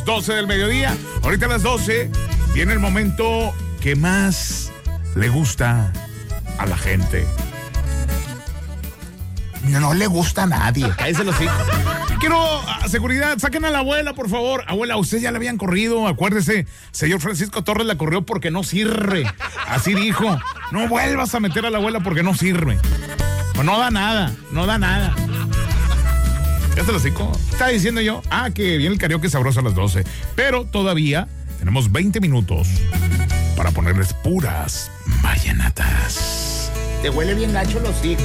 12 del mediodía. Ahorita a las 12 viene el momento que más le gusta a la gente. No le gusta a nadie. Cállese los hijos. Quiero seguridad, saquen a la abuela, por favor. Abuela, usted ya la habían corrido, acuérdese. Señor Francisco Torres la corrió porque no sirve. Así dijo. No vuelvas a meter a la abuela porque no sirve. Pues no da nada. ¿Ya se lo hocico? Estaba diciendo yo, que viene el karaoke sabroso a las 12. Pero todavía tenemos 20 minutos para ponerles puras vallenatas. Te huele bien gacho los hijos.